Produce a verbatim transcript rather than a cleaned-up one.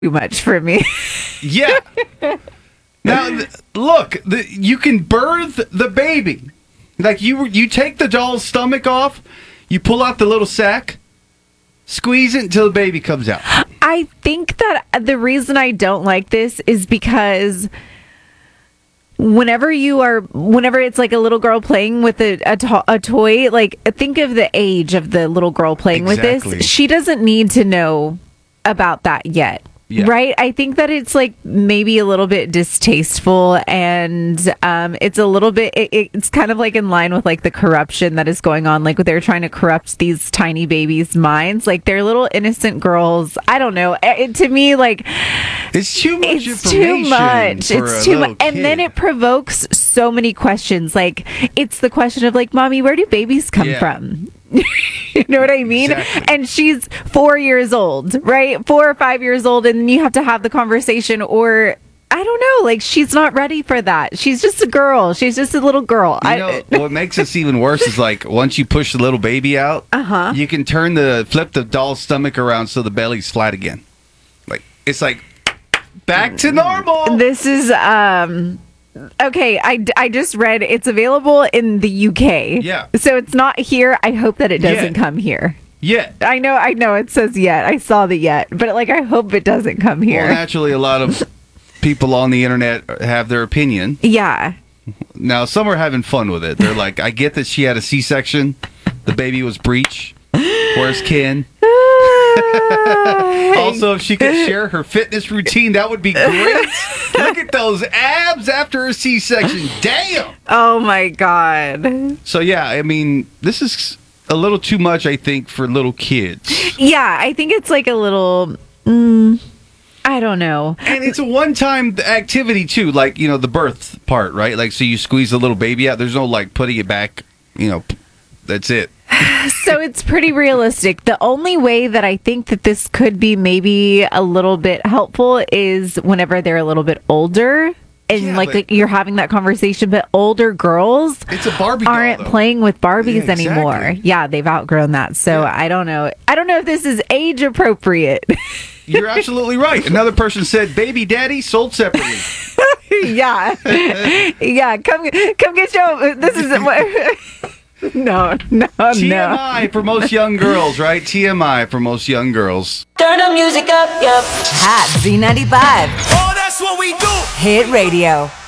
too much for me. Yeah. Now, th- look, the, you can birth the baby. Like, you you take the doll's stomach off, you pull out the little sack, squeeze it until the baby comes out. I think that the reason I don't like this is because whenever you are, whenever it's like a little girl playing with a, a, to- a toy, like, think of the age of the little girl playing Exactly. with this. She doesn't need to know about that yet. Yeah. Right? I think that it's like maybe a little bit distasteful, and um, it's a little bit, it, it's kind of like in line with like the corruption that is going on. Like they're trying to corrupt these tiny babies' minds. Like they're little innocent girls. I don't know. It, to me, like, It's too much it's too information much. for It's a too little much. And then kid. it provokes so many questions. Like it's the question of like, Mommy, where do babies come Yeah. from? You know what I mean? Exactly. And she's four years old, right? Four or five years old. And then you have to have the conversation, or I don't know, like she's not ready for that. She's just a girl. She's just a little girl. You I, know, what makes this even worse is like once you push the little baby out, Uh-huh. you can turn the flip the doll's stomach around so the belly's flat again. Like it's like back to normal. this is, um, okay, I, I just read it's available in the U K. Yeah. So it's not here. I hope that it doesn't Yeah. come here. Yeah. I know, I know it says yet. I saw the yet, but like I hope it doesn't come here. Well, naturally, a lot of people on the internet have their opinion. Yeah. Now, some are having fun with it. They're like, I get that she had a C-section. The baby was breech. Where's Ken? Also, if she could share her fitness routine, that would be great. Look at those abs after a C-section. Damn! Oh my God. So, yeah, I mean, this is a little too much, I think, for little kids. Yeah, I think it's like a little, mm, I don't know. And it's a one-time activity, too. Like, you know, the birth part, right? Like, so you squeeze the little baby out. There's no, like, putting it back, you know, that's it. So it's pretty realistic. The only way that I think that this could be maybe a little bit helpful is whenever they're a little bit older. And Yeah, like, but- like you're having that conversation, but older girls It's a Barbie doll, aren't though. playing with Barbies Yeah, anymore. exactly. Yeah, they've outgrown that. So Yeah. I don't know. I don't know if this is age appropriate. You're absolutely right. Another person said, baby daddy sold separately. Yeah, yeah. Come, come get your. This is what. No, no, T M no. I for most young girls, right? T M I for most young girls. Turn the music up, yep. Hot Z ninety-five. Oh, that's what we do. Hit radio.